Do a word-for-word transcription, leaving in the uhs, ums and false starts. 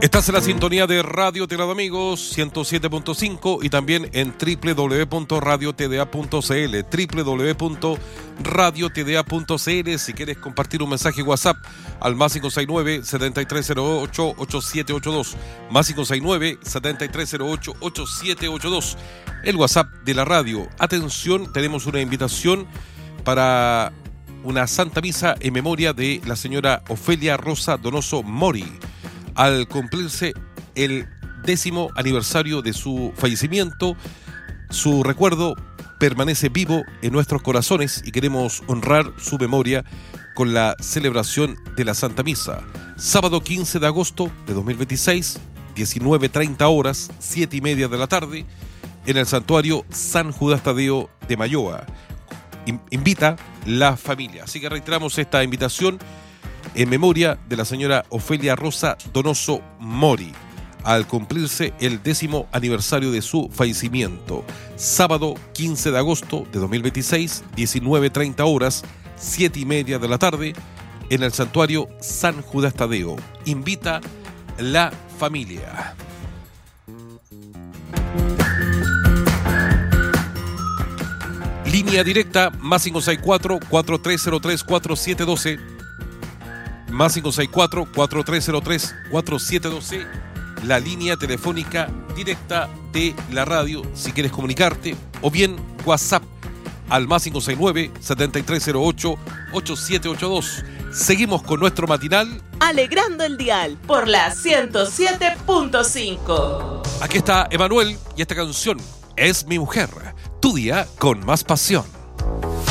Estás en la sintonía de Radio T D A, amigos, ciento siete punto cinco y también en doble u doble u doble u punto radio t d a punto c l, doble u doble u doble u punto radio t d a punto c l. Si quieres compartir un mensaje WhatsApp al más cinco seis nueve, siete tres cero ocho, ocho siete ocho dos, más cinco seis nueve, siete tres cero ocho, ocho siete ocho dos, el WhatsApp de la radio. Atención, tenemos una invitación para una Santa Misa en memoria de la señora Ofelia Rosa Donoso Mori, al cumplirse el décimo aniversario de su fallecimiento. Su recuerdo permanece vivo en nuestros corazones y queremos honrar su memoria con la celebración de la Santa Misa. Sábado quince de agosto de dos mil veintiséis, diecinueve treinta horas, siete y media de la tarde, en el santuario San Judas Tadeo de Mayoa. Invita la familia. Así que reiteramos esta invitación en memoria de la señora Ofelia Rosa Donoso Mori, al cumplirse el décimo aniversario de su fallecimiento. Sábado quince de agosto de dos mil veintiséis, diecinueve treinta horas, siete y media de la tarde, en el santuario San Judas Tadeo. Invita la familia. Línea directa más cinco seis cuatro, cuatro tres cero tres, cuatro siete uno dos, más cinco seis cuatro, cuatro tres cero tres, cuatro siete uno dos, la línea telefónica directa de la radio si quieres comunicarte, o bien WhatsApp al más cinco seis nueve, siete tres cero ocho, ocho siete ocho dos. Seguimos con nuestro matinal Alegrando el Dial por la ciento siete punto cinco. Aquí está Emanuel y esta canción Es mi mujer, tu día con más pasión.